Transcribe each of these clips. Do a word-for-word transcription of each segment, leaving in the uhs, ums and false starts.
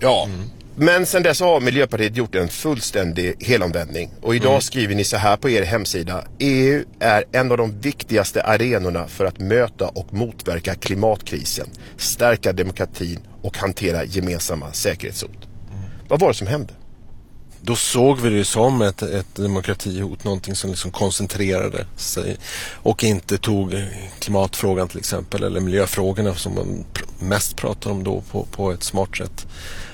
Ja, mm. Men sen dess har Miljöpartiet gjort en fullständig helomvändning. Och idag mm. skriver ni så här på er hemsida: E U är en av de viktigaste arenorna för att möta och motverka klimatkrisen, stärka demokratin och hantera gemensamma säkerhetshot. Mm. Vad var det som hände? Då såg vi det som ett, ett demokratihot, någonting som liksom koncentrerade sig och inte tog klimatfrågan till exempel, eller miljöfrågorna som man pr- mest pratar om då på, på ett smart sätt.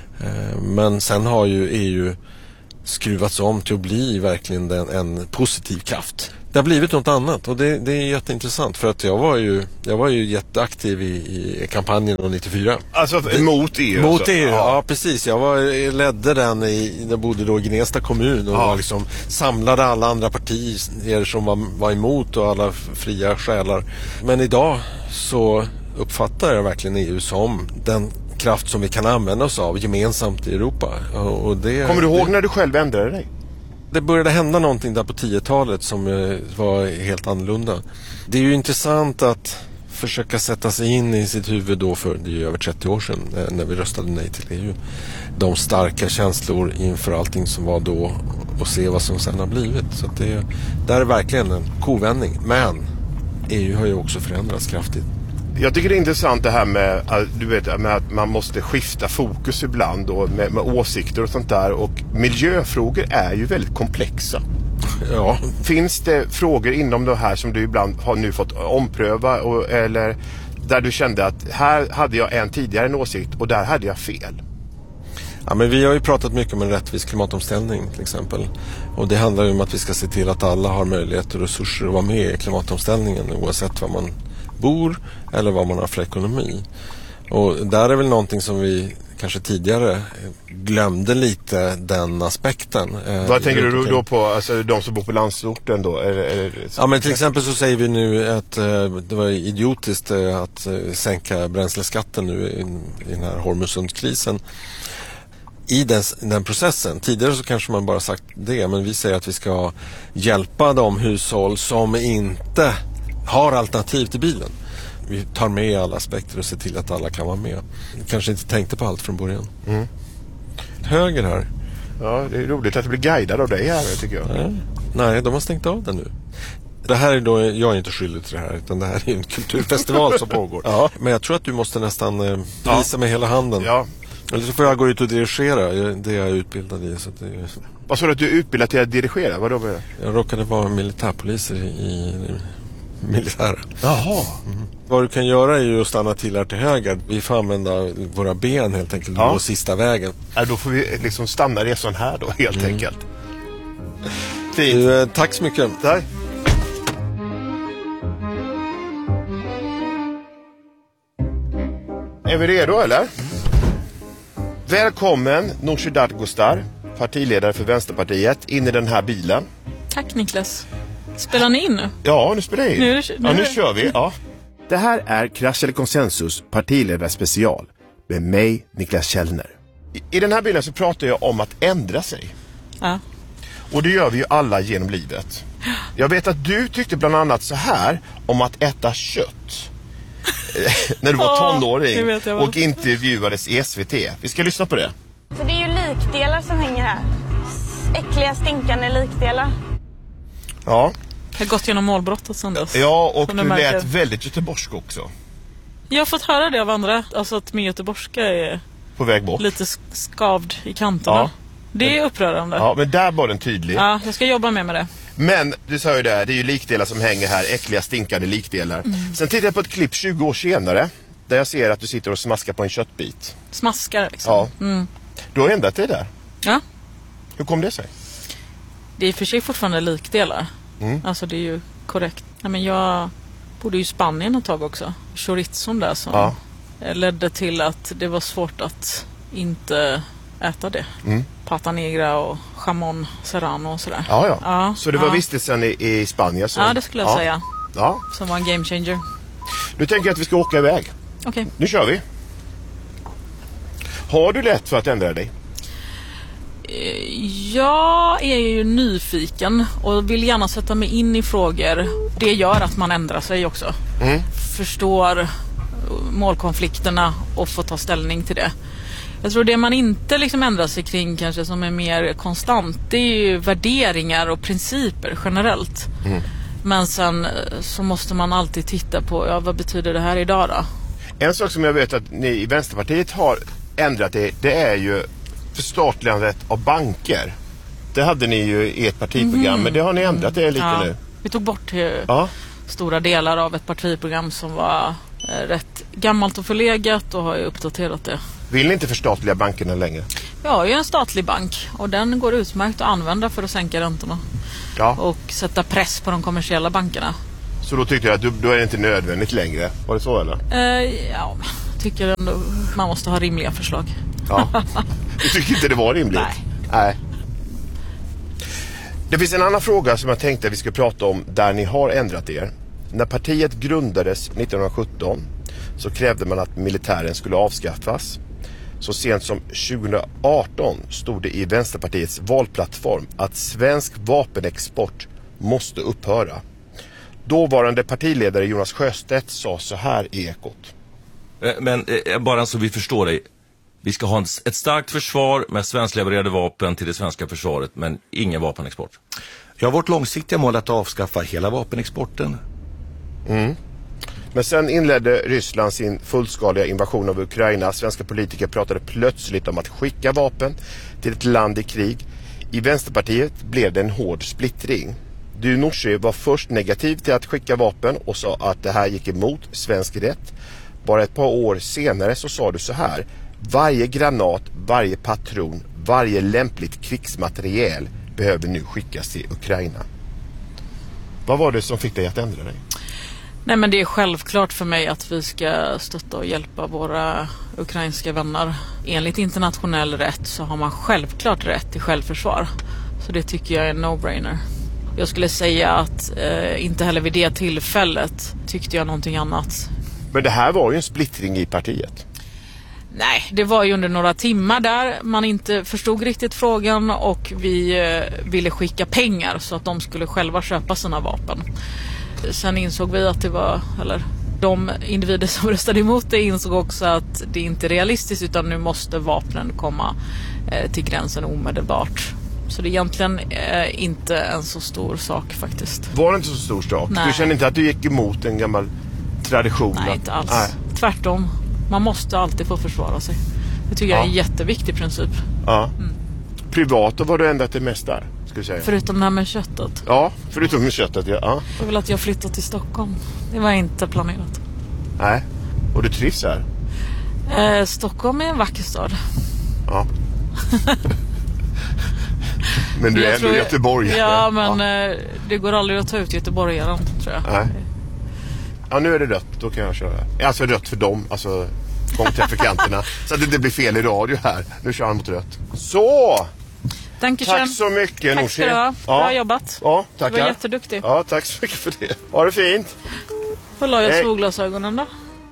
Eh, men sen har ju E U skruvats om till att bli verkligen en, en positiv kraft. Det har blivit något annat och det, det är jätteintressant för att jag var ju, jag var ju jätteaktiv i, i kampanjen nittiofyra. Alltså det, mot E U? Mot alltså. E U, ja. ja precis. Jag var, ledde den i, jag bodde då i Gnesta kommun och ja. var liksom, samlade alla andra partier som var, var emot och alla fria själar. Men idag så uppfattar jag verkligen E U som den kraft som vi kan använda oss av gemensamt i Europa. Och, och det, Kommer du ihåg det, när du själv ändrade dig? Det började hända någonting där på tiotalet som eh, var helt annorlunda. Det är ju intressant att försöka sätta sig in i sitt huvud då, för det är ju över trettio år sedan eh, när vi röstade nej till E U. De starka känslor inför allting som var då och se vad som sen har blivit. Så att det där är verkligen en kovändning. Men E U har ju också förändrats kraftigt. Jag tycker det är intressant det här med, du vet, med att man måste skifta fokus ibland och med, med åsikter och sånt där. Och miljöfrågor är ju väldigt komplexa. Ja. Finns det frågor inom det här som du ibland har nu fått ompröva och, eller där du kände att här hade jag en tidigare en åsikt och där hade jag fel? Ja, men vi har ju pratat mycket om en rättvis klimatomställning till exempel. Och det handlar ju om att vi ska se till att alla har möjlighet och resurser att vara med i klimatomställningen oavsett vad man bor eller vad man har för ekonomi. Och där är väl någonting som vi kanske tidigare glömde lite, den aspekten. Vad tänker du då på, alltså de som bor på landsorten då? Är, är, ja, men till exempel så säger vi nu att det var idiotiskt att sänka bränsleskatten nu i den här Hormuzsundkrisen. I den, den processen, tidigare så kanske man bara sagt det, men vi säger att vi ska hjälpa de hushåll som inte har alternativ till bilen. Vi tar med alla aspekter och ser till att alla kan vara med. Kanske inte tänkte på allt från början. Mm. Höger här. Ja, det är roligt att det blir guidad av dig här, tycker jag. Nej, Nej de har stängt av den nu. Det här är då, jag är inte skyldig till det här, utan det här är en kulturfestival som pågår. Ja. Men jag tror att du måste nästan eh, visa ja. med hela handen. Ja. Eller så får jag gå ut och dirigera, det är jag utbildad i. Så att det... Vad sa du att du är utbildad till att dirigera? Vad då med det? Jag råkade vara militärpoliser i, i militären. Jaha. Mm. Vad du kan göra är ju att stanna till här till höger. Vi får använda våra ben helt enkelt, ja. På sista vägen. Ja, då får vi liksom stanna resan här då, helt mm. enkelt. Fint. Du, eh, tack så mycket. Tack. Är vi redo eller? Mm. Välkommen Nooshi Dadgostar, partiledare för Vänsterpartiet, in i den här bilen. Tack Niklas. Spelar ni in nu? Ja, nu spelar jag in. Nu, nu, ja, nu kör vi. Ja. Det här är Krasch eller Konsensus partiledare special med mig, Niklas Källner. I, I den här bilen så pratar jag om att ändra sig. Ja. Och det gör vi ju alla genom livet. Jag vet att du tyckte bland annat så här om att äta kött. När du var tonåring oh, och intervjuades i S V T. Vi ska lyssna på det. För det är ju likdelar som hänger här. Äckliga, stinkande likdelar. Ja. Jag har gått genom målbrottet sen dess. Ja, och du lät väldigt göteborgsk också. Jag har fått höra det av andra. Alltså att min göteborgska är på väg bort. Lite skavd i kanterna. Ja. Det är upprörande. Ja, men där var den tydlig. Ja, jag ska jobba med med det. Men du sa ju det, det är ju likdelar som hänger här. Äckliga, stinkande likdelar. Mm. Sen tittar jag på ett klipp tjugo år senare. Där jag ser att du sitter och smaskar på en köttbit. Smaskar liksom? Ja. Mm. Du har ändrat dig där. Ja. Hur kom det sig? Det är för sig fortfarande likdelar. Mm. Alltså det är ju korrekt. Ja, men jag bodde ju i Spanien ett tag också. Chorizon där som ja. ledde till att det var svårt att inte äta det. Mm. Pata negra och jamón serrano och sådär. Ja, ja. ja så det var ja. vistelsen i, i Spanien som... Ja, det skulle jag ja. säga. Ja. Som var en game changer. Nu tänker jag att vi ska åka iväg. Okej. Okay. Nu kör vi. Har du lätt för att ändra dig? Jag är ju nyfiken och vill gärna sätta mig in i frågor. Det gör att man ändrar sig också. Mm. Förstår målkonflikterna och får ta ställning till det. Jag tror det man inte liksom ändrar sig kring kanske som är mer konstant, det är ju värderingar och principer generellt. Mm. Men sen så måste man alltid titta på, ja, vad betyder det här idag då? En sak som jag vet att ni i Vänsterpartiet har ändrat det, det är ju förstatligandet av banker. Det hade ni ju i ert partiprogram, mm. men det har ni ändrat det lite ja, nu. Vi tog bort ja. stora delar av ett partiprogram som var eh, rätt gammalt och förlegat och har ju uppdaterat det. Vill ni inte förstatliga bankerna längre? Vi har ju en statlig bank och den går utmärkt att använda för att sänka räntorna. Ja. Och sätta press på de kommersiella bankerna. Så då tyckte jag att du, då är det inte nödvändigt längre. Var det så eller? Eh, ja, jag tycker ändå man måste ha rimliga förslag. Ja. Du tycker inte det var rimligt? Nej. Nej. Det finns en annan fråga som jag tänkte att vi ska prata om där ni har ändrat er. När partiet grundades nittonhundrasjutton så krävde man att militären skulle avskaffas. Så sent som tjugoarton stod det i Vänsterpartiets valplattform att svensk vapenexport måste upphöra. Dåvarande partiledare Jonas Sjöstedt sa så här i Ekot. Men bara så vi förstår dig. Vi ska ha ett starkt försvar med svensklevererade vapen till det svenska försvaret, men ingen vapenexport. Ja, vårt långsiktiga mål är att avskaffa hela vapenexporten. Mm. Men sen inledde Ryssland sin fullskaliga invasion av Ukraina. Svenska politiker pratade plötsligt om att skicka vapen till ett land i krig. I Vänsterpartiet blev det en hård splittring. Du, Nooshi, var först negativ till att skicka vapen och sa att det här gick emot svensk rätt. Bara ett par år senare så sa du så här: varje granat, varje patron, varje lämpligt krigsmateriel behöver nu skickas till Ukraina. Vad var det som fick dig att ändra dig? Nej, men det är självklart för mig att vi ska stötta och hjälpa våra ukrainska vänner. Enligt internationell rätt så har man självklart rätt till självförsvar. Så det tycker jag är en no-brainer. Jag skulle säga att eh, inte heller vid det tillfället tyckte jag någonting annat. Men det här var ju en splittring i partiet. Nej, det var ju under några timmar där man inte förstod riktigt frågan och vi eh, ville skicka pengar så att de skulle själva köpa sina vapen. Sen insåg vi att det var, eller de individer som röstade emot det insåg också att det inte är realistiskt utan nu måste vapnen komma eh, till gränsen omedelbart. Så det är egentligen eh, inte en så stor sak faktiskt. Var det inte så stor sak? Nej. Du kände inte att du gick emot en gammal tradition? Nej, inte alls. Nej. Tvärtom. Man måste alltid få försvara sig. Det tycker ja. jag är en jätteviktig princip. Ja. Mm. Privat, och var du ändrat det mest där? Ska säga. Förutom det här med köttet. Ja, förutom med köttet, ja. ja. Jag vill att jag flyttar till Stockholm. Det var inte planerat. Nej, och du trivs här? Eh, Stockholm är en vacker stad. Ja. Men du är ändå göteborgare. Ja, men ja. Eh, det går aldrig att ta ut göteborgaren, tror jag. Nej. Ja, nu är det rött, då kan jag köra. Alltså rött för dem, alltså gångtrafikanterna. Så att det inte blir fel i radio här. Nu kör han mot rött. Så! Tack så mycket, Tack ska du ha. Bra ja. jobbat. Ja, tackar. Du var jätteduktig. Ja, tack så mycket för det. Ha det fint. Var la jag solglasögonen då?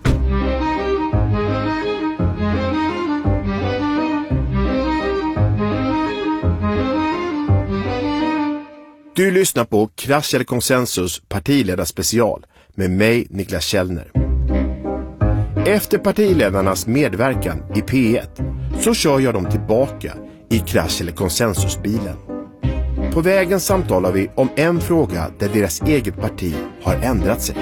Du lyssnar på Krasch eller Konsensus partiledarspecial med mig, Niklas Källner. Efter partiledarnas medverkan i P ett så kör jag dem tillbaka i Krasch eller Konsensusbilen. På vägen samtalar vi om en fråga där deras eget parti har ändrat sig.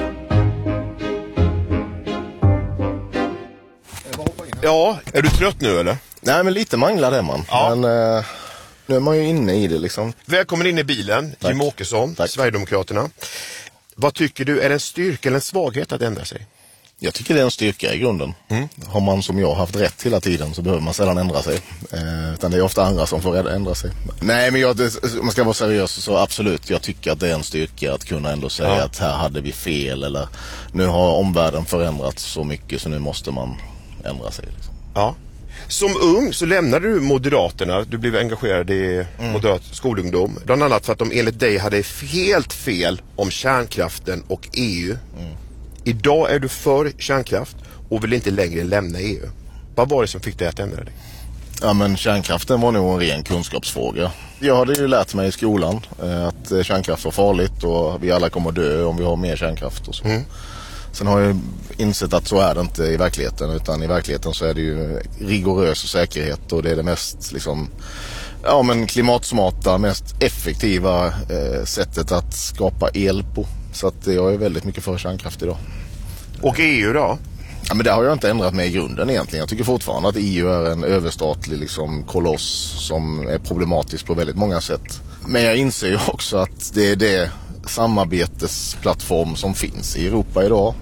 Ja, är du trött nu eller? Nej, men lite manglad är man. Ja. Men eh, nu är man ju inne i det liksom. Välkommen in i bilen, Jim Åkesson, Tack. Sverigedemokraterna. Vad tycker du, är det en styrka eller en svaghet att ändra sig? Jag tycker det är en styrka i grunden. Mm. Har man som jag haft rätt hela tiden så behöver man sällan ändra sig. Eh, utan det är ofta andra som får ändra sig. Nej, men jag, det, man ska vara seriös så absolut. Jag tycker att det är en styrka att kunna ändå säga ja. att här hade vi fel. Eller nu har omvärlden förändrats så mycket så nu måste man ändra sig. Liksom. Ja. Som ung så lämnade du Moderaterna. Du blev engagerad i mm. moderat skolungdom. Bland annat för att de enligt dig hade helt fel om kärnkraften och E U. Mm. Idag är du för kärnkraft och vill inte längre lämna E U. Vad var det som fick dig att ändra dig? Ja, men kärnkraften var nog en ren kunskapsfråga. Jag hade ju lärt mig i skolan eh, att kärnkraft var farligt och vi alla kommer dö om vi har mer kärnkraft och så. Mm. Sen har jag insett att så är det inte i verkligheten, utan i verkligheten så är det ju rigorös säkerhet och det är det mest liksom, ja, men klimatsmarta, mest effektiva eh, sättet att skapa el på. Så att jag är väldigt mycket för kärnkraft idag. Och E U då? Ja, men det har jag inte ändrat mig i grunden egentligen. Jag tycker fortfarande att E U är en överstatlig liksom, koloss som är problematisk på väldigt många sätt. Men jag inser ju också att det är det samarbetesplattform som finns i Europa idag.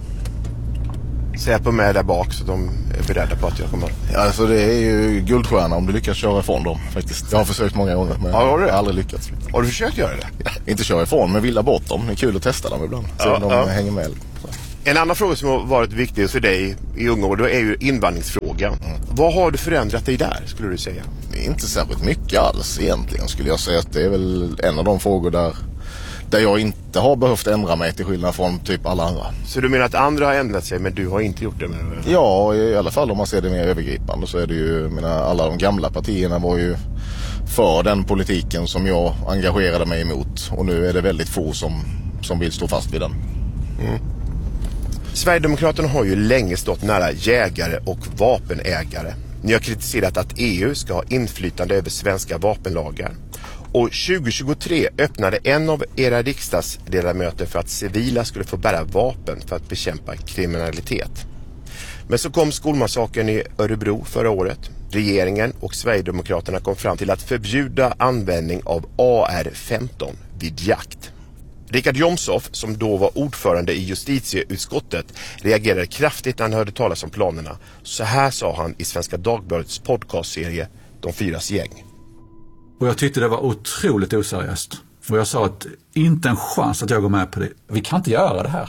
Säpo med där bak så de är beredda på att jag kommer. Ja, alltså det är ju guldstjärna om du lyckas köra ifrån dem faktiskt. Jag har försökt många gånger men ja, har du? jag har aldrig lyckats. Har du försökt göra det? Ja, inte köra ifrån men vilja bort dem. Det är kul att testa dem ibland. Så ja, de ja. hänger med. Så. En annan fråga som har varit viktig för dig i unga år, då är ju invandringsfrågan. Mm. Vad har du förändrat dig där, skulle du säga? Det är inte särskilt mycket alls egentligen, skulle jag säga. Att det är väl en av de frågor där, där jag inte har behövt ändra mig till skillnad från typ alla andra. Så du menar att andra har ändrat sig men du har inte gjort det? Med det? Ja, i alla fall om man ser det mer övergripande så är det ju, menar, alla de gamla partierna var ju för den politiken som jag engagerade mig emot. Och nu är det väldigt få som, som vill stå fast vid den. Mm. Sverigedemokraterna har ju länge stått nära jägare och vapenägare. Ni har kritiserat att E U ska ha inflytande över svenska vapenlagar. Och tjugo tjugotre öppnade en av era riksdagsledamöter för att civila skulle få bära vapen för att bekämpa kriminalitet. Men så kom skolmassakern i Örebro förra året. Regeringen och Sverigedemokraterna kom fram till att förbjuda användning av A R femton vid jakt. Richard Jomshof, som då var ordförande i justitieutskottet, reagerade kraftigt när han hörde talas om planerna. Så här sa han i Svenska Dagbladets podcastserie De fyras gäng. Och jag tyckte det var otroligt oseriöst. Och jag sa att inte en chans att jag går med på det. Vi kan inte göra det här.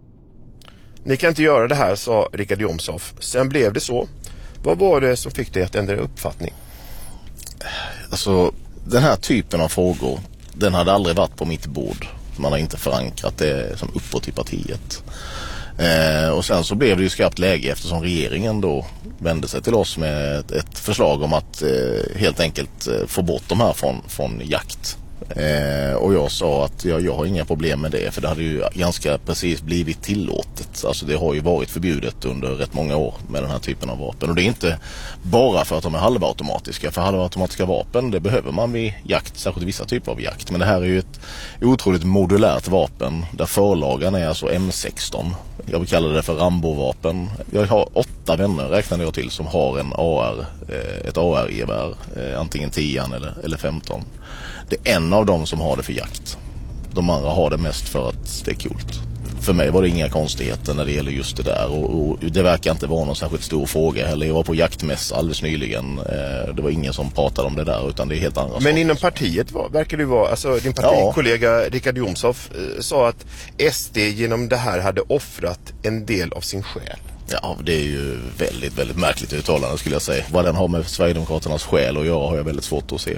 Ni kan inte göra det här, sa Richard Jomshof. Sen blev det så. Vad var det som fick dig att ändra uppfattning? Alltså, den här typen av frågor, den hade aldrig varit på mitt bord. Man har inte förankrat det som uppåt i partiet. Eh, och sen så blev det ju skarpt läge eftersom regeringen då vände sig till oss med ett, ett förslag om att eh, helt enkelt eh, få bort de här från, från jakt. Eh, och jag sa att jag, jag har inga problem med det, för det hade ju ganska precis blivit tillåtet. Alltså det har ju varit förbjudet under rätt många år med den här typen av vapen. Och det är inte bara för att de är halvautomatiska. För halvautomatiska vapen, det behöver man vid jakt, särskilt vissa typer av jakt. Men det här är ju ett otroligt modulärt vapen där förlagan är alltså M sexton. Jag vill kalla det för Rambo-vapen. Jag har åtta vänner, räknade jag till, som har en A R, ett A R-gevär, antingen tio eller, eller femton. Det är en av dem som har det för jakt. De andra har det mest för att det är coolt. För mig var det inga konstigheter när det gäller just det där. Och, och det verkar inte vara någon särskilt stor fråga heller. Jag var på jaktmässa alldeles nyligen. Det var ingen som pratade om det där, utan det är helt andra. Men saker. Inom partiet var, verkar det vara, alltså din partikollega ja. Richard Jomshof eh, sa att S D genom det här hade offrat en del av sin själ. Ja, det är ju väldigt, väldigt märkligt uttalande skulle jag säga. Vad den har med Sverigedemokraternas själ att göra har jag väldigt svårt att se.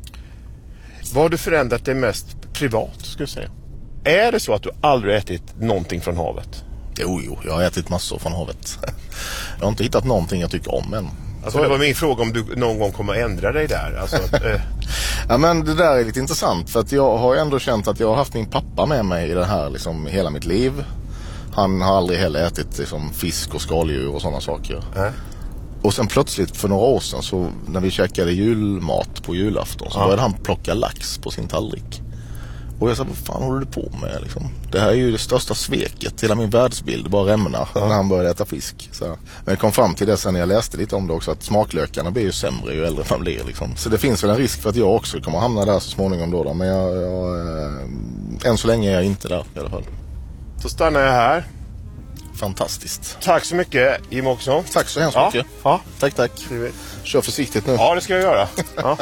Vad har du förändrat det mest privat, skulle jag säga? Är det så att du aldrig ätit någonting från havet? Jo, jo, jag har ätit massor från havet. Jag har inte hittat någonting jag tycker om än. Alltså det var min fråga om du någon gång kommer ändra dig där. Alltså, eh. Ja, men det där är lite intressant, för att jag har ändå känt att jag har haft min pappa med mig i det här liksom hela mitt liv. Han har aldrig heller ätit liksom, fisk och skaldjur och sådana saker. Äh. Och sen plötsligt för några år sedan så när vi käkade julmat på julafton så ja. började han plocka lax på sin tallrik. Och jag sa, vad fan håller du på med liksom? Det här är ju det största sveket. Hela min världsbild bara rämnar ja. när han började äta fisk. Så. Men jag kom fram till det sen när jag läste lite om det också, att smaklökarna blir ju sämre ju äldre man blir liksom. Så det finns väl en risk för att jag också kommer hamna där så småningom då. då. Men jag, jag, äh, än så länge är jag inte där i alla fall. Så stannar jag här. Fantastiskt. Tack så mycket, Jim också. Tack så hemskt ja. mycket. Ja. Tack, tack. Kör försiktigt nu. Ja, det ska jag göra. Ja.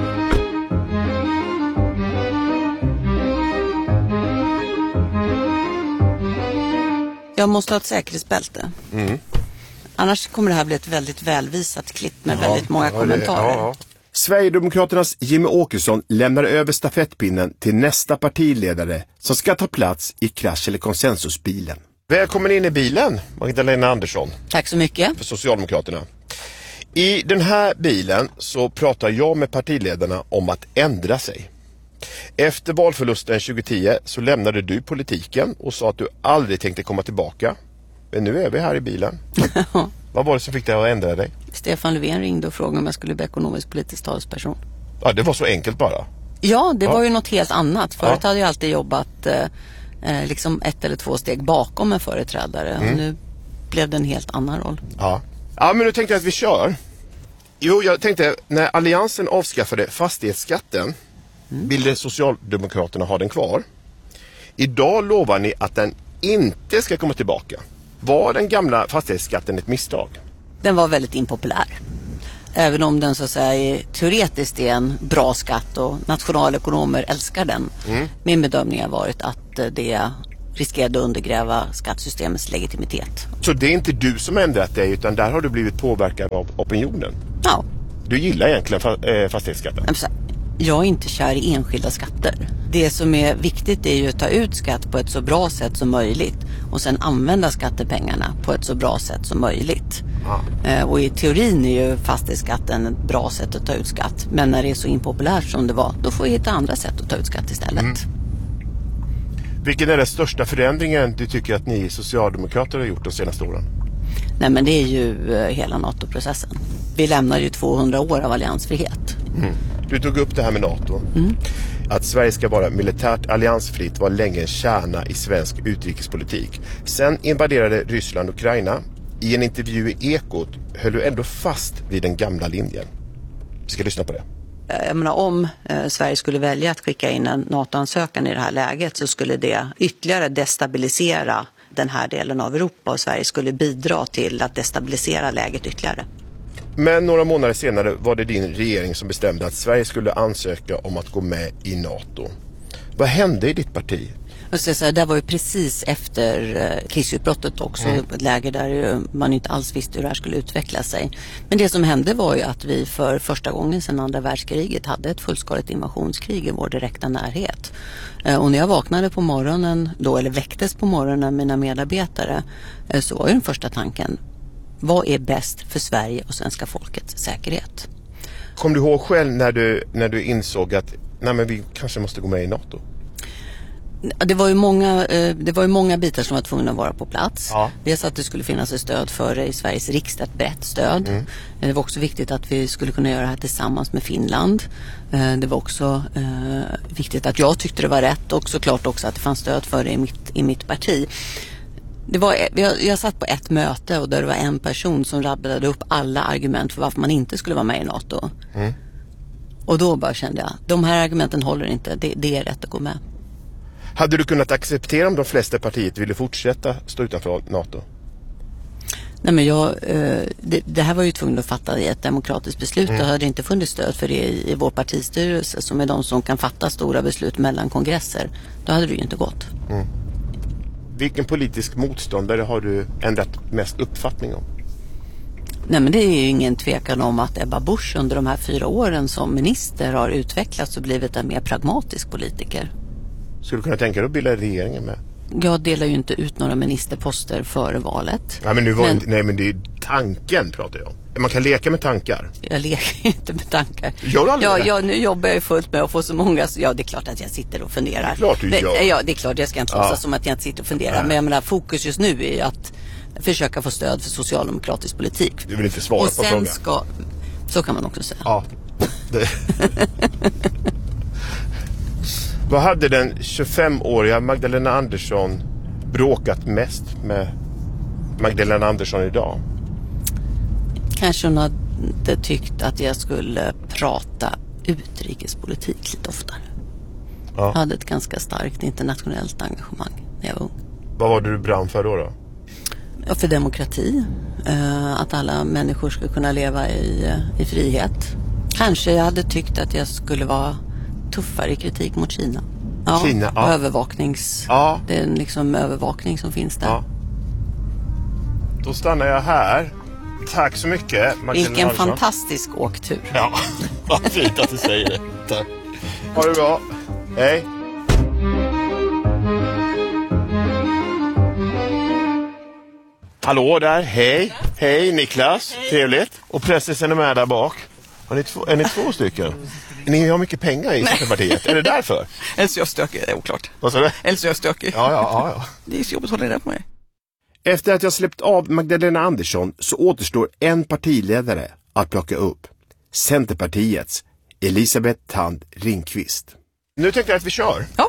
Jag måste ha ett säkerhetsbälte. Mm. Annars kommer det här bli ett väldigt välvisat klipp med ja. väldigt många ja, kommentarer. Det, ja, ja. Sverigedemokraternas Jimmie Åkesson lämnar över stafettpinnen till nästa partiledare som ska ta plats i krasch- eller konsensusbilen. Välkommen in i bilen, Magdalena Andersson. Tack så mycket. För Socialdemokraterna. I den här bilen så pratar jag med partiledarna om att ändra sig. Efter valförlusten tjugo tio så lämnade du politiken och sa att du aldrig tänkte komma tillbaka. Men nu är vi här i bilen. Vad var det som fick dig att ändra dig? Stefan Löfven ringde och frågade om jag skulle bli ekonomisk politisk talesperson. Ja, det var så enkelt bara. Ja, det ja. var ju något helt annat. Förut ja. hade jag alltid jobbat eh, liksom ett eller två steg bakom en företrädare. Mm. Och nu blev det en helt annan roll. Ja. ja, men nu tänkte jag att vi kör. Jo, jag tänkte, när Alliansen avskaffade fastighetsskatten mm. ville Socialdemokraterna ha den kvar. Idag lovar ni att den inte ska komma tillbaka. Var den gamla fastighetsskatten ett misstag? Den var väldigt impopulär. Även om den så att säga teoretiskt är en bra skatt och nationalekonomer älskar den. Mm. Min bedömning har varit att det riskerade att undergräva skattesystemets legitimitet. Så det är inte du som ändrat dig, utan där har du blivit påverkad av opinionen? Ja. Du gillar egentligen fa- äh, fastighetsskatten? Jag är inte kär i enskilda skatter. Det som är viktigt är ju att ta ut skatt på ett så bra sätt som möjligt och sen använda skattepengarna på ett så bra sätt som möjligt. Ah. Eh, och i teorin är ju fastighetsskatten ett bra sätt att ta ut skatt. Men när det är så impopulärt som det var, då får vi hitta andra sätt att ta ut skatt istället. Mm. Vilken är den största förändringen du tycker att ni socialdemokrater har gjort de senaste åren? Nej, men det är ju eh, hela NATO-processen. Vi lämnar ju tvåhundra år av alliansfrihet. Mm. Du tog upp det här med NATO. Mm. Att Sverige ska vara militärt alliansfritt var länge en kärna i svensk utrikespolitik. Sen invaderade Ryssland Ukraina. I en intervju i Ekot höll du ändå fast vid den gamla linjen. Vi ska lyssna på det. Jag menar, om eh, Sverige skulle välja att skicka in en NATO-ansökan i det här läget så skulle det ytterligare destabilisera den här delen av Europa och Sverige skulle bidra till att destabilisera läget ytterligare. Men några månader senare var det din regering som bestämde att Sverige skulle ansöka om att gå med i NATO. Vad hände i ditt parti? Så det var ju precis efter krigsutbrottet också, mm. ett läge där man inte alls visste hur det här skulle utveckla sig. Men det som hände var ju att vi för första gången sedan andra världskriget hade ett fullskaligt invasionskrig i vår direkta närhet. Och när jag vaknade på morgonen då, eller väcktes på morgonen av mina medarbetare, så var ju den första tanken: vad är bäst för Sverige och svenska folkets säkerhet? Kom du ihåg själv när du, när du insåg att nej, men vi kanske måste gå med i NATO? Det var ju många, det var ju många bitar som var tvungna att vara på plats. Ja. Dels att det skulle finnas ett stöd för det i Sveriges riksdag, ett brett stöd. Mm. Det var också viktigt att vi skulle kunna göra det här tillsammans med Finland. Det var också eh, viktigt att jag tyckte det var rätt och såklart också att det fanns stöd för det i mitt, i mitt parti. Det var, jag, jag satt på ett möte och där det var en person som rabblade upp alla argument för varför man inte skulle vara med i NATO. Mm. Och då bara kände jag, de här argumenten håller inte, det, det är rätt att gå med. Hade du kunnat acceptera om de flesta partiet ville fortsätta stå utanför NATO? Nej, men jag, det, det här var ju tvungen att fatta i ett demokratiskt beslut. Mm. Det hade inte funnits stöd för det i, i vår partistyrelse som är de som kan fatta stora beslut mellan kongresser. Då hade det ju inte gått. Mm. Vilken politisk motståndare har du ändrat mest uppfattning om? Nej, men det är ju ingen tvekan om att Ebba Busch under de här fyra åren som minister har utvecklats och blivit en mer pragmatisk politiker. Skulle du kunna tänka dig att bilda regeringen med? Jag delar ju inte ut några ministerposter före valet. Ja, men nu var men... Inte, nej, men det är tanken pratar jag om. Man kan leka med tankar. Jag leker inte med tankar. Gör du aldrig ja, det? ja, nu jobbar jag fullt med att få så många. Ja, det är klart att jag sitter och funderar. Det är klart du gör. Ja, det är klart. Jag ska inte låtsas ja. som att jag inte sitter och funderar. Nej. Men jag menar, fokus just nu är att försöka få stöd för socialdemokratisk politik. Du vill inte svara och på sen frågan. Ska... Så kan man också säga. Ja. Det... Vad hade den tjugofemåriga Magdalena Andersson bråkat mest med Magdalena Andersson idag? Kanske hon hade tyckt att jag skulle prata utrikespolitik lite oftare. Ja. Jag hade ett ganska starkt internationellt engagemang när jag var ung. Vad var det du brann för då? då? Ja, för demokrati. Att alla människor skulle kunna leva i, i frihet. Kanske jag hade tyckt att jag skulle vara tuffare i kritik mot Kina. Ja, Kina, ja. Övervaknings... Ja. Det är en liksom övervakning som finns där. Ja. Då stannar jag här. Tack så mycket, Magdalena Vilken Andersson. fantastisk åktur. Ja, vad fint att du säger det. Tack. Ha det bra. Hej. Hallå där, hej. Hej Niklas, hej. Trevligt. Och pressen är med där bak. Är ni två, är ni två stycken? Ni har mycket pengar i Centerpartiet. Är det därför? Eller så är jag stökig, det är oklart. Vad sa du? Eller så är jag stökig. Ja, ja, ja, ja. Det är så jobbigt att hålla det på mig. Efter att jag släppt av Magdalena Andersson så återstår en partiledare att plocka upp. Centerpartiets Elisabeth Thand Ringqvist. Nu tänkte jag att vi kör. Ja.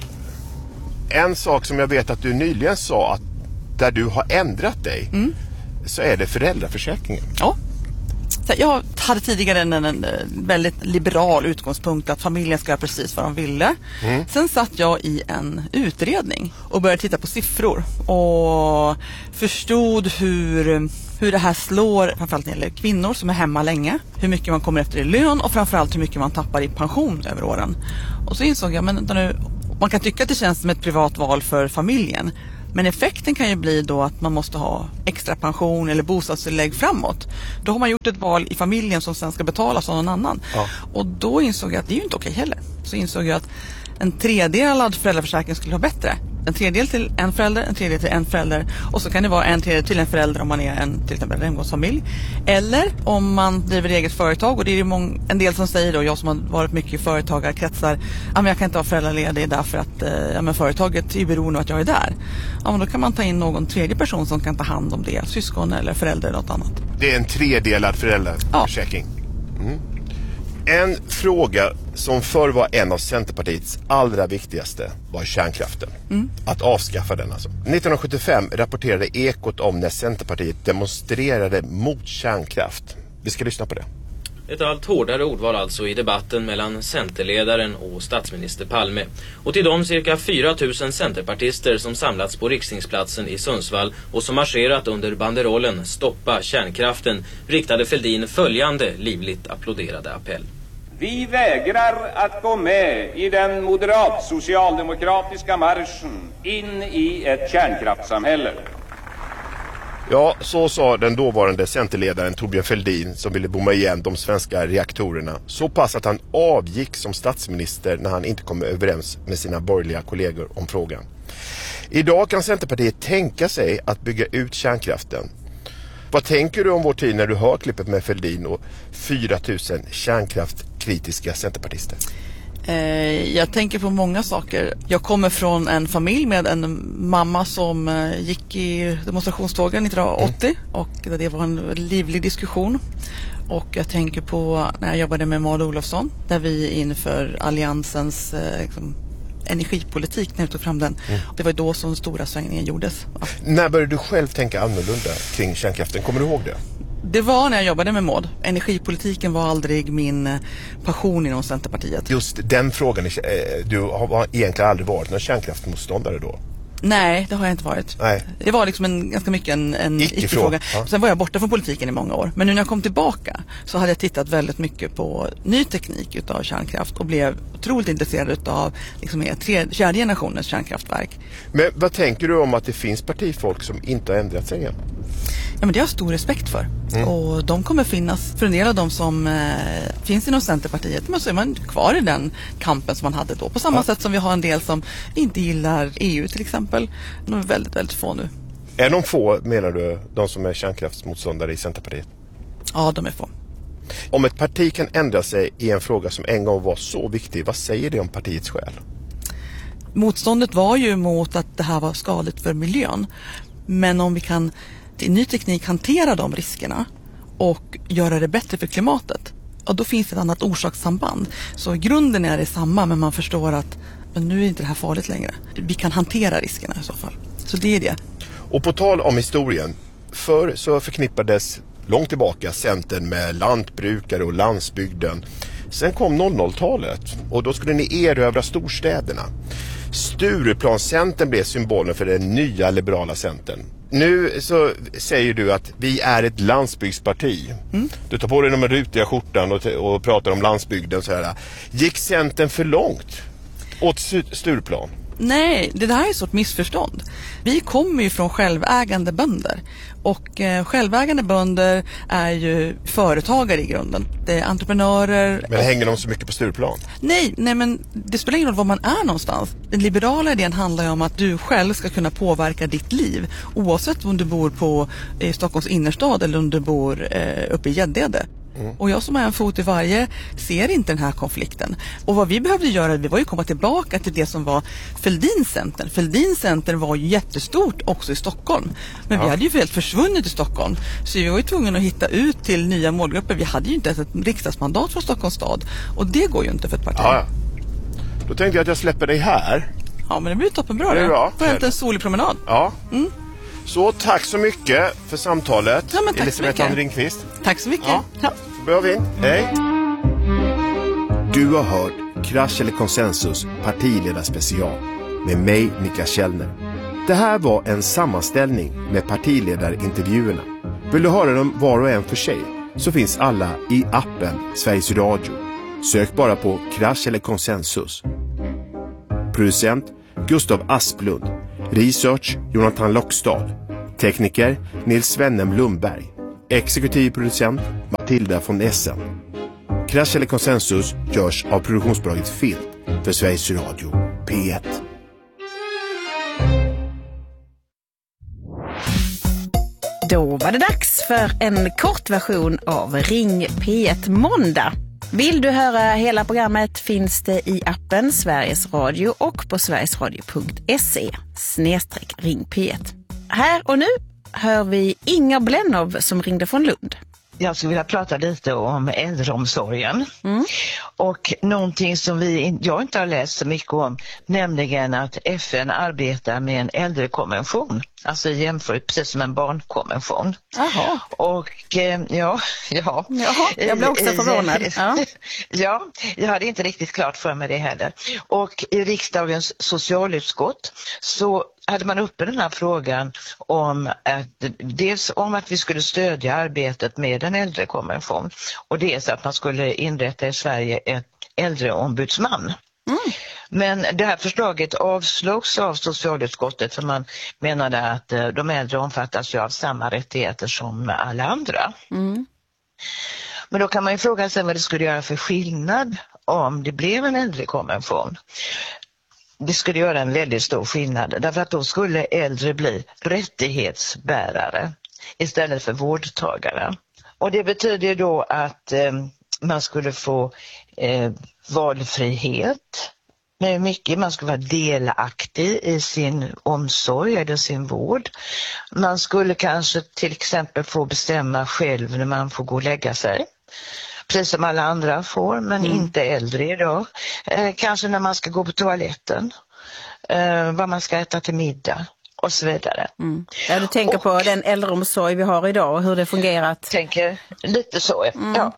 En sak som jag vet att du nyligen sa att där du har ändrat dig mm. så är det föräldraförsäkringen. Ja. Jag hade tidigare en, en väldigt liberal utgångspunkt att familjen ska göra precis vad de ville. Mm. Sen satt jag i en utredning och började titta på siffror och förstod hur, hur det här slår, framförallt när det gäller kvinnor som är hemma länge, hur mycket man kommer efter i lön och framförallt hur mycket man tappar i pension över åren. Och så insåg jag, men nu, man kan tycka att det känns som ett privat val för familjen. Men effekten kan ju bli då att man måste ha extra pension eller bostadstillägg framåt. Då har man gjort ett val i familjen som sen ska betalas av någon annan. Ja. Och då insåg jag att det är ju inte okej heller. Så insåg jag att en tredelad föräldraförsäkring skulle vara bättre. En tredjedel till en förälder, en tredjedel till en förälder. Och så kan det vara en tredjedel till en förälder om man är en till exempel en regnbågsfamilj. Eller om man driver eget företag. Och det är ju mång- en del som säger då, jag som har varit mycket i företagarkretsar, ja, men jag kan inte vara föräldraledig därför att ja, men företaget är beroende av att jag är där. Ja, men då kan man ta in någon tredje person som kan ta hand om det. Syskon eller förälder eller något annat. Det är en tredelad föräldraförsäkring. Ja. Mm. En fråga som förr var en av Centerpartiets allra viktigaste var kärnkraften. Mm. Att avskaffa den alltså. nittonhundrasjuttiofem rapporterade Ekot om när Centerpartiet demonstrerade mot kärnkraft. Vi ska lyssna på det. Ett allt hårdare ordval alltså i debatten mellan centerledaren och statsminister Palme. Och till de cirka fyra tusen centerpartister som samlats på Rikstingsplatsen i Sundsvall och som marscherat under banderollen Stoppa kärnkraften riktade Fälldin följande livligt applåderade appell. Vi vägrar att gå med i den moderat-socialdemokratiska marschen in i ett kärnkraftssamhälle. Ja, så sa den dåvarande centerledaren Thorbjörn Fälldin som ville bomma igen de svenska reaktorerna. Så pass att han avgick som statsminister när han inte kom överens med sina borgerliga kollegor om frågan. Idag kan Centerpartiet tänka sig att bygga ut kärnkraften. Vad tänker du om vår tid när du hör klippet med Fälldin och fyra tusen kärnkraftkritiska centerpartister? Jag tänker på många saker. Jag kommer från en familj med en mamma som gick i demonstrationstågen nittonhundraåttio mm. och det var en livlig diskussion. Och jag tänker på när jag jobbade med Maud Olofsson där vi inför alliansens liksom, energipolitik när jag tog fram den. Mm. Det var då som stora svängningen gjordes. Ja. När började du själv tänka annorlunda kring kärnkraften? Kommer du ihåg det? Det var när jag jobbade med Maud. Energipolitiken var aldrig min passion inom Centerpartiet. Just den frågan, du har egentligen aldrig varit någon kärnkraftsmotståndare då? Nej, det har jag inte varit. Nej. Det var liksom en, ganska mycket en, en icke-fråga. Ja. Sen var jag borta från politiken i många år. Men nu när jag kom tillbaka så hade jag tittat väldigt mycket på ny teknik utav kärnkraft och blev otroligt intresserad utav liksom, tre, fjärde generationens kärnkraftverk. Men vad tänker du om att det finns partifolk som inte har ändrat sig än? Ja, men det har jag stor respekt för. Mm. Och de kommer finnas, för en del av dem som eh, finns inom Centerpartiet, men så är man kvar i den kampen som man hade då. På samma ja. sätt som vi har en del som inte gillar E U till exempel. De är väldigt, väldigt få nu. Är de få, menar du, de som är kärnkraftsmotståndare i Centerpartiet? Ja, de är få. Om ett parti kan ändra sig i en fråga som en gång var så viktig, vad säger det om partiets själ? Motståndet var ju mot att det här var skadligt för miljön. Men om vi kan i ny teknik hantera de riskerna och göra det bättre för klimatet, och då finns ett annat orsakssamband. Så i grunden är det samma, men man förstår att men nu är inte det här farligt längre. Vi kan hantera riskerna i så fall. Så det är det. Och på tal om historien, förr så förknippades långt tillbaka Centern med lantbrukare och landsbygden. Sen kom noll noll-talet och då skulle ni erövra storstäderna. Stureplanscentern blev symbolen för den nya liberala centern. Nu så säger du att vi är ett landsbygdsparti. Mm. Du tar på dig de rutiga skjortan och, och pratar om landsbygden. Så här. Gick Centern för långt åt Stureplan? Nej, det där är ett stort missförstånd. Vi kommer ju från självägande bönder. Och eh, självägande bönder är ju företagare i grunden. Det är entreprenörer. Men och... hänger de så mycket på Stureplan? Nej, nej, men det spelar ingen roll var man är någonstans. Den liberala idén handlar ju om att du själv ska kunna påverka ditt liv. Oavsett om du bor på eh, Stockholms innerstad eller om du bor eh, uppe i Gäddede. Mm. Och jag som har en fot i varje ser inte den här konflikten. Och vad vi behövde göra, det var ju komma tillbaka till det som var Fälldin-centern. Fälldin-center var ju jättestort också i Stockholm. Men ja. vi hade ju helt försvunnit i Stockholm. Så vi var ju tvungna att hitta ut till nya målgrupper. Vi hade ju inte ens ett riksdagsmandat från Stockholms stad. Och det går ju inte för ett parti. Ja, ja. Då tänkte jag att jag släpper dig här. Ja, men det blir toppenbra. Det är bra. Får hämta en solig promenad. Ja. Mm. Så tack så mycket för samtalet. Ja, men tack Elisabeth Ringqvist. Tack så mycket. Ja. Ja. Så börjar vi. Hej. Du har hört Krasch eller konsensus partiledarspecial med mig, Niklas Källner. Det här var en sammanställning med partiledarintervjuerna. Vill du höra dem var och en för sig så finns alla i appen Sveriges Radio. Sök bara på Krasch eller konsensus. Producent Gustav Asplund. Research Jonathan Lockstad. Tekniker Nils Svennem Lundberg. Exekutiv producent Matilda von Essen. Krasch eller konsensus görs av produktionsbolaget Filt för Sveriges Radio P ett. Då var det dags för en kort version av Ring P ett Måndag. Vill du höra hela programmet finns det i appen Sveriges Radio och på sverigesradio punkt se snedstreck ring P ett. Här och nu hör vi Inger Blennow som ringde från Lund. Jag skulle vilja prata lite om äldreomsorgen. Mm. Och någonting som vi, jag inte har läst så mycket om, nämligen att F N arbetar med en äldrekonvention. Alltså jämfört precis som en barnkonvention. Jaha. Och eh, ja, ja. Jaha, jag blev också förvånad. Ja. Ja, jag hade inte riktigt klart för mig det heller. Och i riksdagens socialutskott så hade man uppe den här frågan om att dels om att vi skulle stödja arbetet med en äldrekonvention och dels att man skulle inrätta i Sverige ett äldreombudsman. Mm. Men det här förslaget avslogs av socialutskottet för man menade att de äldre omfattas ju av samma rättigheter som alla andra. Mm. Men då kan man ju fråga sig vad det skulle göra för skillnad om det blev en äldrekonvention. Det skulle göra en väldigt stor skillnad därför att då skulle äldre bli rättighetsbärare istället för vårdtagare. Och det betyder då att eh, man skulle få eh, valfrihet med mycket. Man skulle vara delaktig i sin omsorg eller sin vård. Man skulle kanske till exempel få bestämma själv när man får gå och lägga sig. Precis som alla andra får, men mm. inte äldre idag. Eh, kanske när man ska gå på toaletten. Eh, vad man ska äta till middag. Och så vidare. Mm. Ja, du tänker och, på den äldreomsorg vi har idag och hur det fungerat. Tänker lite så, mm. ja.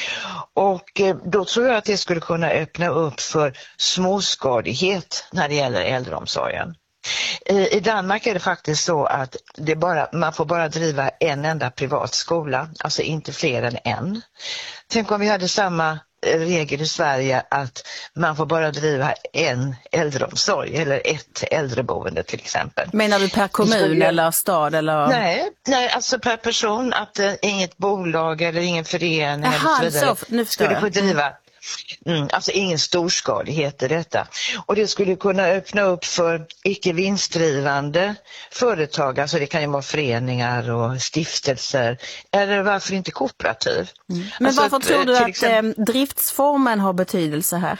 Och eh, då tror jag att det skulle kunna öppna upp för småskalighet när det gäller äldreomsorgen. I, I Danmark är det faktiskt så att det bara, man får bara driva en enda privat skola, alltså inte fler än en. Tänk om vi hade samma regel i Sverige att man får bara driva en äldreomsorg eller ett äldreboende till exempel. Menar du per kommun jag... eller stad? Eller? Nej, nej, alltså per person, att uh, inget bolag eller ingen förening Aha, eller så vidare så, nu skulle få driva. Mm, alltså ingen storskalighet i detta. Och det skulle kunna öppna upp för icke vinstdrivande företag, alltså det kan ju vara föreningar och stiftelser, eller varför inte kooperativ. Mm. Men alltså varför att, tror du att exempel, eh, driftsformen har betydelse här?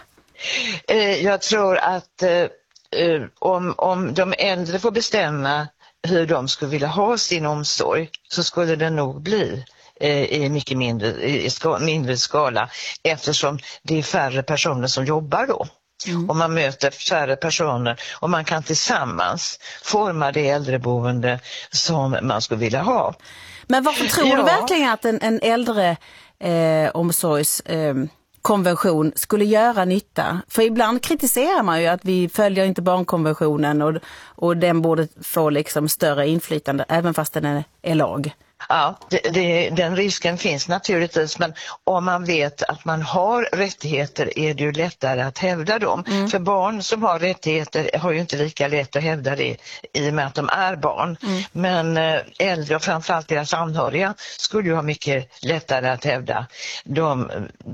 Eh, jag tror att eh, om, om de äldre får bestämma hur de skulle vilja ha sin omsorg så skulle det nog bli i mycket mindre, i ska, mindre skala eftersom det är färre personer som jobbar då. Mm. Och man möter färre personer och man kan tillsammans forma det äldreboende som man skulle vilja ha. Men varför tror ja. du verkligen att en, en äldre eh, omsorgs eh, konvention skulle göra nytta? För ibland kritiserar man ju att vi följer inte barnkonventionen och, och den borde få liksom större inflytande även fast den är, är lag. Ja, det, det, den risken finns naturligtvis, men om man vet att man har rättigheter är det ju lättare att hävda dem. Mm. För barn som har rättigheter har ju inte lika lätt att hävda det i och med att de är barn. Mm. Men äldre och framförallt deras anhöriga skulle ju ha mycket lättare att hävda de,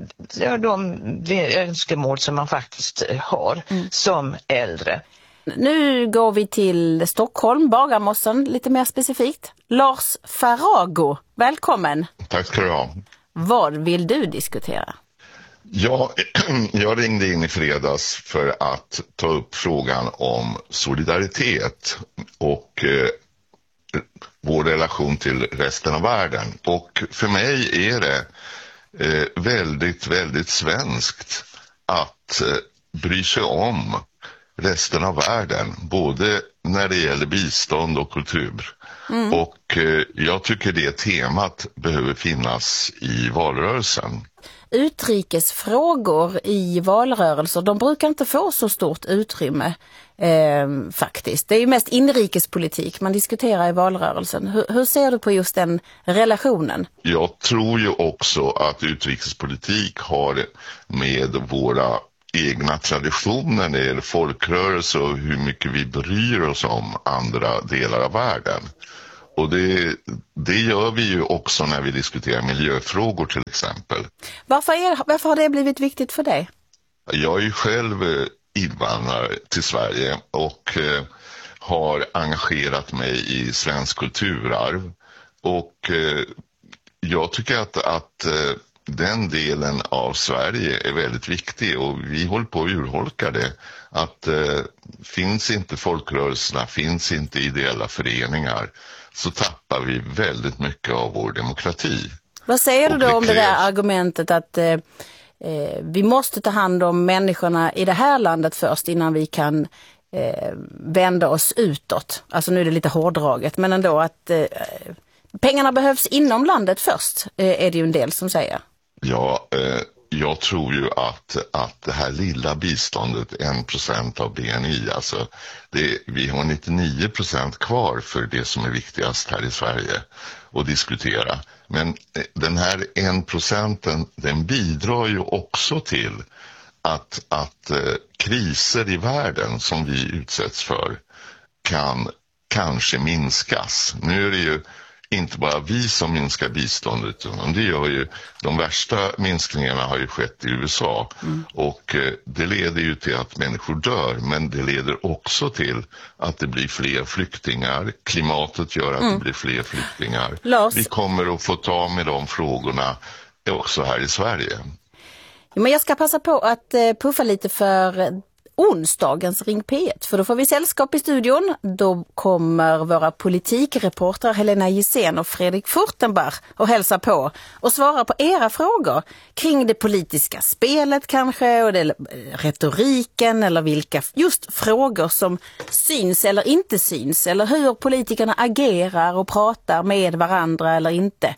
de önskemål som man faktiskt har mm. som äldre. Nu går vi till Stockholm, Bagarmossen lite mer specifikt. Lars Farago, välkommen. Tack ska du ha. Vad vill du diskutera? Ja, jag ringde in i fredags för att ta upp frågan om solidaritet och eh, vår relation till resten av världen. Och för mig är det eh, väldigt, väldigt svenskt att eh, bry sig om resten av världen, både när det gäller bistånd och kultur. Mm. Och eh, jag tycker det temat behöver finnas i valrörelsen. Utrikesfrågor i valrörelser, de brukar inte få så stort utrymme eh, faktiskt. Det är ju mest inrikespolitik man diskuterar i valrörelsen. Hur, hur ser du på just den relationen? Jag tror ju också att utrikespolitik har med våra egna traditioner när det gäller folkrörelse och hur mycket vi bryr oss om andra delar av världen. Och det, det gör vi ju också när vi diskuterar miljöfrågor till exempel. Varför, är, varför har det blivit viktigt för dig? Jag är ju själv invandrare till Sverige och eh, har engagerat mig i svensk kulturarv. Och eh, jag tycker att, att eh, den delen av Sverige är väldigt viktig och vi håller på att urholka det. Att eh, finns inte folkrörelserna, finns inte ideella föreningar, så tappar vi väldigt mycket av vår demokrati. Vad säger du då om det där argumentet att eh, vi måste ta hand om människorna i det här landet först innan vi kan eh, vända oss utåt? Alltså nu är det lite hårdraget, men ändå att eh, pengarna behövs inom landet först, eh, är det ju en del som säger. Ja, eh, jag tror ju att, att det här lilla biståndet, en procent av B N I, alltså det, vi har nittionio procent kvar för det som är viktigast här i Sverige att diskutera. Men den här en procenten, den bidrar ju också till att, att eh, kriser i världen som vi utsätts för kan kanske minskas. Nu är det ju inte bara vi som minskar biståndet, utan det gör ju, de värsta minskningarna har ju skett i U S A. Mm. Och eh, det leder ju till att människor dör, men det leder också till att det blir fler flyktingar. Klimatet gör att mm. det blir fler flyktingar. Lars. Vi kommer att få ta med de frågorna också här i Sverige. Ja, men jag ska passa på att eh, puffa lite för onsdagens Ring P ett, för då får vi sällskap i studion. Då kommer våra politikreportrar Helena Gissén och Fredrik Furtenbach och hälsa på och svara på era frågor kring det politiska spelet kanske, och det, retoriken eller vilka just frågor som syns eller inte syns, eller hur politikerna agerar och pratar med varandra eller inte.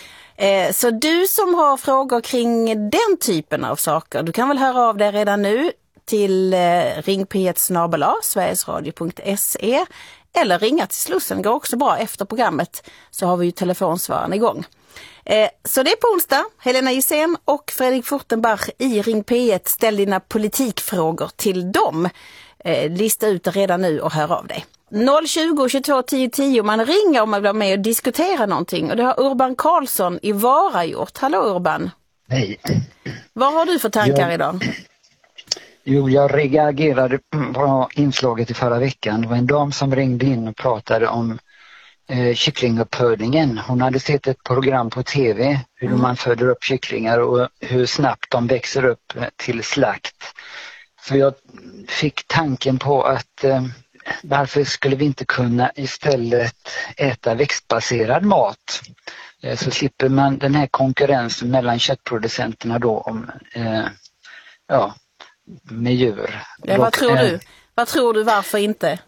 Så du som har frågor kring den typen av saker, du kan väl höra av dig redan nu till eh, ring p ett snabel a sverigesradio punkt se eller ringa till Slussen, går också bra efter programmet, så har vi ju telefonsvaren igång. Eh, så det är på onsdag, Helena Gissén och Fredrik Furtenbach i Ring P ett. Ställ dina politikfrågor till dem. Eh, lista ut det redan nu och hör av dig. noll tjugo tjugotvå tio tio, man ringer om man vill vara med och diskutera någonting, och det har Urban Karlsson i Vara gjort. Hallå Urban. Hej. Vad har du för tankar jag... idag? Jo, jag reagerade på inslaget i förra veckan. Det var en dam som ringde in och pratade om eh, kycklinguppfödningen. Hon hade sett ett program på tv hur mm. man föder upp kycklingar och hur snabbt de växer upp till slakt. Så jag fick tanken på att eh, varför skulle vi inte kunna istället äta växtbaserad mat? Eh, så slipper man den här konkurrensen mellan köttproducenterna då om eh, ja, med djur. Ja, vad tror du? Vad tror du, varför inte?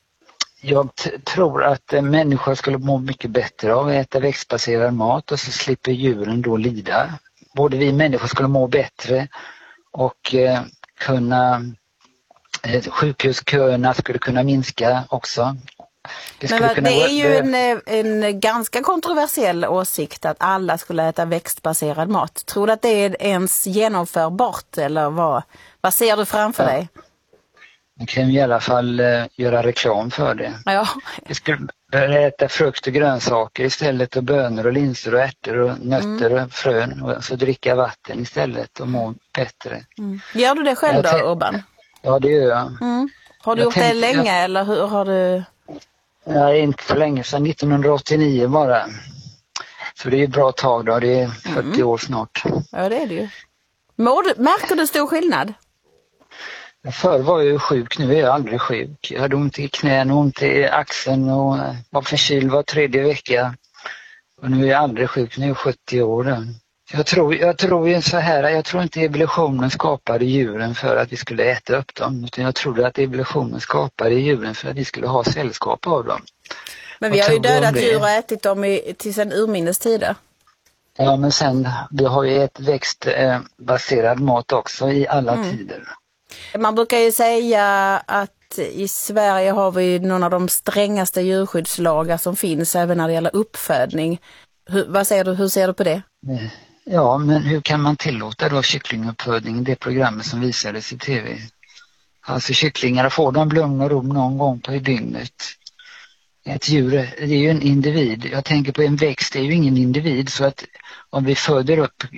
Jag t- tror att eh, människor skulle må mycket bättre av att äta växtbaserad mat, och så slipper djuren då lida. Både vi människor skulle må bättre och eh, kunna eh, sjukhusköerna skulle kunna minska också. Det, Men kunna det är ju vara... en, en ganska kontroversiell åsikt att alla skulle äta växtbaserad mat. Tror du att det är ens genomförbart, eller vad, vad ser du framför ja. dig? Man kan i alla fall uh, göra reklam för det. Ja. Vi skulle börja äta frukt och grönsaker istället, och bönor och linser och ärtor och nötter mm. och frön, och så dricka vatten istället och må bättre. Mm. Gör du det själv då, t- Urban? Ja, det gör jag. Mm. Har du jag gjort tänkte, det länge jag... eller hur har du... Nej, inte så länge, sedan nittonhundraåttionio bara. Så det är ett bra tag då, det är fyrtio mm. år snart. Ja, det är det ju. Mår, märker du stor skillnad? Förr var jag ju sjuk, nu är jag aldrig sjuk. Jag hade ont i knän och ont i axeln och var förkyld var tredje vecka. Och nu är jag aldrig sjuk, nu är jag sjuttio år. Jag tror, jag tror ju så här, jag tror inte evolutionen skapade djuren för att vi skulle äta upp dem. Utan jag trodde att evolutionen skapade djuren för att vi skulle ha sällskap av dem. Men vi har ju dödat djur och ätit dem i, till sedan urminnes tider. Ja, men sen, vi har ju ett växtbaserad mat också i alla mm. tider. Man brukar ju säga att i Sverige har vi någon av de strängaste djurskyddslagar som finns även när det gäller uppfödning. Hur, vad säger du, hur ser du på det? Ja, men hur kan man tillåta då kycklinguppfödning, det programmet som visades i tv? Alltså kycklingar, får de lugn och ro någon gång på dygnet? Ett djur, det är ju en individ. Jag tänker på en växt, det är ju ingen individ. Så att om vi föder upp